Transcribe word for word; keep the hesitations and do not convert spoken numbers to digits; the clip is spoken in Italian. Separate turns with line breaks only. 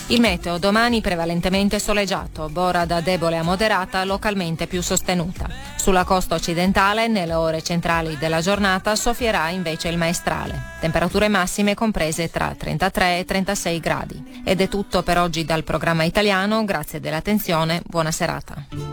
Il meteo domani prevalentemente soleggiato, bora da debole a moderata, localmente più sostenuta. Sulla costa occidentale, nelle ore centrali della giornata, soffierà invece il maestrale. Temperature massime comprese tra trentatré e trentasei gradi. Ed è tutto per oggi dal programma italiano, grazie dell'attenzione, buona serata.